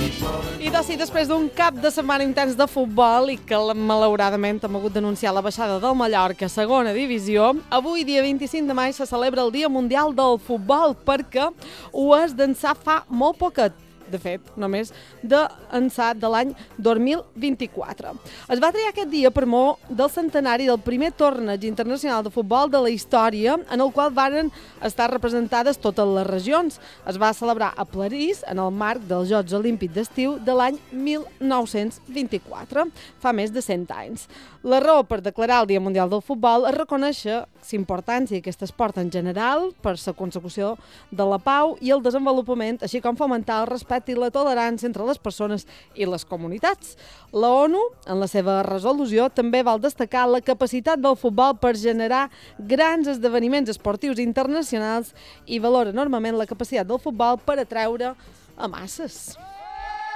I sí, després d'un cap de setmana intens de futbol i que malauradament hem hagut d'anunciar la baixada del Mallorca a segona divisió, avui, dia 25 de maig, se celebra el Dia Mundial del Futbol perquè ho és d'ençà fa molt poquet. De fet, només d'ençà de l'any 2024. Es va triar aquest dia per mor del centenari del primer torneig internacional de futbol de la història, en el qual varen estar representades totes les regions. Es va celebrar a París en el marc dels Jocs Olímpics d'estiu de l'any 1924, fa més de 100 anys. La raó per declarar el Dia Mundial del Futbol és reconèixer la importància d'aquest esport en general per la consecució de la pau i el desenvolupament, així com fomentar el respecte i la tolerància entre les persones i les comunitats. La ONU, en la seva resolució, també vol destacar la capacitat del futbol per generar grans esdeveniments esportius internacionals i valora enormement la capacitat del futbol per atreure a masses.